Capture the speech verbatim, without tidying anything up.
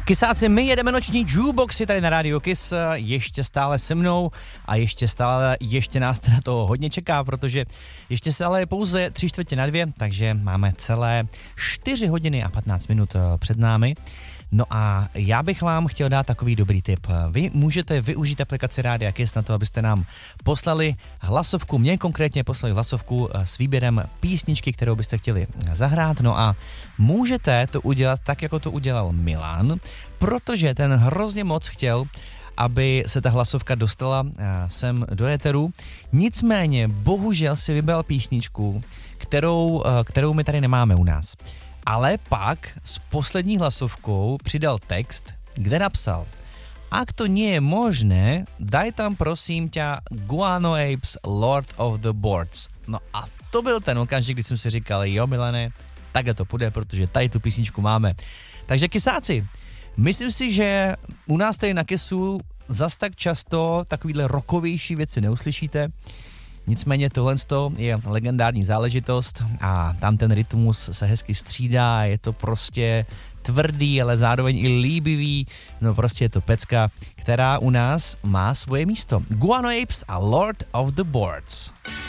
Kysáci, my jedeme noční jukeboxy tady na rádiu Kiss, ještě stále se mnou a ještě stále, ještě nás teda toho hodně čeká, protože ještě stále je pouze tři čtvrtě na dvě, takže máme celé čtyři hodiny a patnáct minut před námi. No a já bych vám chtěl dát takový dobrý tip. Vy můžete využít aplikaci Rádia Kiss na to, abyste nám poslali hlasovku, mě konkrétně poslali hlasovku s výběrem písničky, kterou byste chtěli zahrát. No a můžete to udělat tak, jako to udělal Milan, protože ten hrozně moc chtěl, aby se ta hlasovka dostala sem do éteru. Nicméně, bohužel si vybral písničku, kterou, kterou my tady nemáme u nás. Ale pak s poslední hlasovkou přidal text, kde napsal: Ak to nie je možné, daj tam prosím ťa Guano Apes Lord of the Boards. No a to byl ten okamžik, kdy jsem si říkal, jo Milane, takhle to půjde, protože tady tu písničku máme. Takže kysáci, myslím si, že u nás tady na Kissu zas tak často takovýhle rockovější věci neuslyšíte. Nicméně tohle je legendární záležitost a tam ten rytmus se hezky střídá, je to prostě tvrdý, ale zároveň i líbivý, no prostě je to pecka, která u nás má svoje místo. Guano Apes a Lord of the Boards.